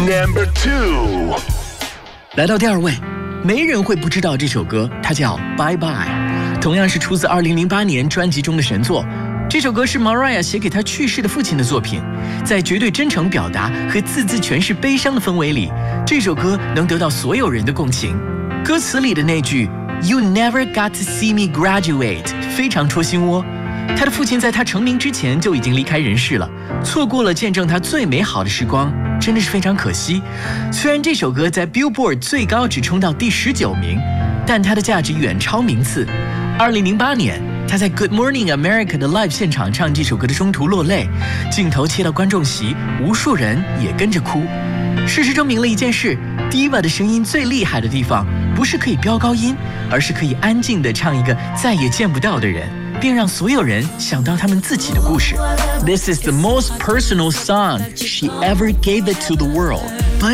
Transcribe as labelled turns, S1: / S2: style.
S1: Number 2，
S2: 来到第2位，没人会不知道这首歌，它叫 Bye Bye， 同样是出自2008年专辑中的神作。这首歌是 Mariah 写给她去世的父亲的作品，在绝对真诚表达和字字诠释悲伤的氛围里，这首歌能得到所有人的共情。歌词里的那句 You never got to see me graduate 非常戳心窝。他的父亲在他成名之前就已经离开人世了，错过了见证他最美好的时光，真的是非常可惜。虽然这首歌在 Billboard 最高只冲到第19名，但它的价值远超名次。2008年，他在 Good Morning America 的 live 现场唱这首歌的中途落泪，镜头切到观众席，无数人也跟着哭。事实证明了一件事 ，Diva 的声音最厉害的地方，不是可以飙高音，而是可以安静地唱一个再也见不到的人，并让所有人想到他们自己的故事。This is the most personal song she ever gave it to the world.